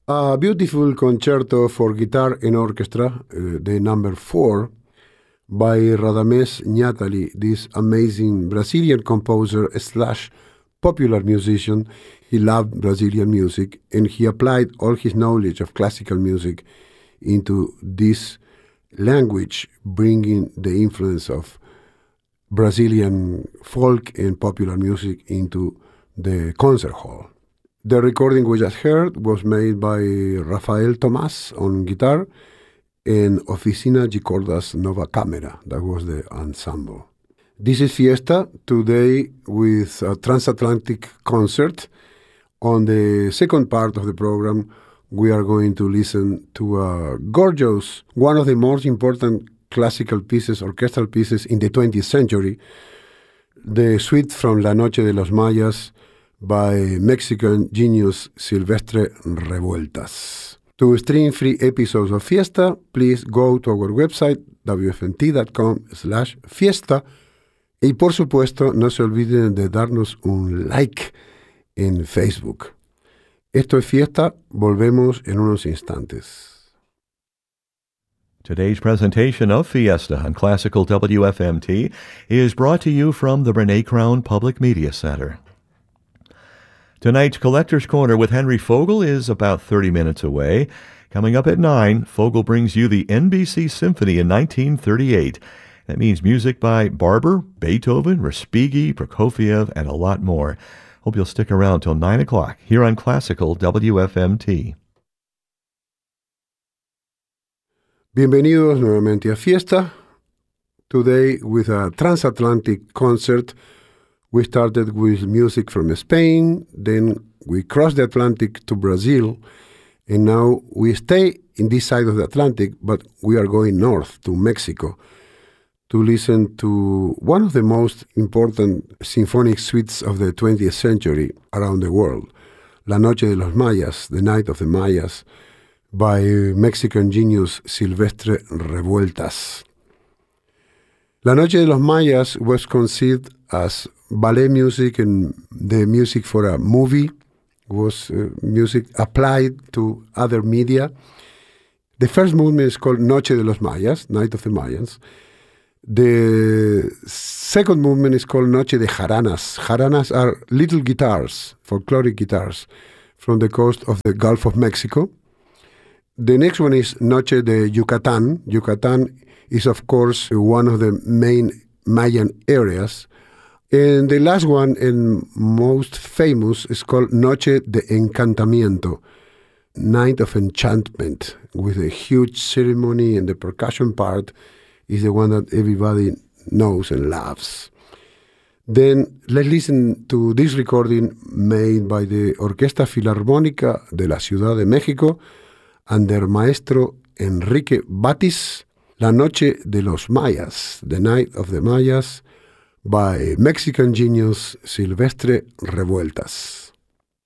A beautiful concerto for guitar and orchestra, the number 4, by Radamés Ñátali, this amazing Brazilian composer slash popular musician. He loved Brazilian music, and he applied all his knowledge of classical music into this language, bringing the influence of Brazilian folk and popular music into the concert hall. The recording we just heard was made by Rafael Tomás on guitar and Oficina de Cordas Nova Camera. That was the ensemble. This is Fiesta, today with a transatlantic concert. On the second part of the program, we are going to listen to a gorgeous, one of the most important classical pieces, orchestral pieces in the 20th century, the suite from La Noche de los Mayas by Mexican genius Silvestre Revueltas. To stream free episodes of Fiesta, please go to our website wfnt.com/fiesta y por supuesto no se olviden de darnos un like en Facebook. Esto es Fiesta, volvemos en unos instantes. Today's presentation of Fiesta on Classical WFMT is brought to you from the Brene Crown Public Media Center. Tonight's Collector's Corner with Henry Fogel is about 30 minutes away. Coming up at 9, Fogel brings you the NBC Symphony in 1938. That means music by Barber, Beethoven, Respighi, Prokofiev, and a lot more. Hope you'll stick around till 9 o'clock here on Classical WFMT. Bienvenidos nuevamente a Fiesta. Today with a transatlantic concert. We started with music from Spain, then we crossed the Atlantic to Brazil, and now we stay in this side of the Atlantic, but we are going north to Mexico to listen to one of the most important symphonic suites of the 20th century around the world, La Noche de los Mayas, The Night of the Mayas, by Mexican genius Silvestre Revueltas. La Noche de los Mayas was conceived as ballet music, and the music for a movie was music applied to other media. The first movement is called Noche de los Mayas, Night of the Mayans. The second movement is called Noche de Jaranas. Jaranas are little guitars, folkloric guitars, from the coast of the Gulf of Mexico. The next one is Noche de Yucatán. Yucatán is, of course, one of the main Mayan areas. And the last one and most famous is called Noche de Encantamiento, Night of Enchantment, with a huge ceremony, and the percussion part is the one that everybody knows and loves. Then let's listen to this recording made by the Orquesta Filarmónica de la Ciudad de México under Maestro Enrique Batis, La Noche de los Mayas, The Night of the Mayas, by Mexican genius Silvestre Revueltas.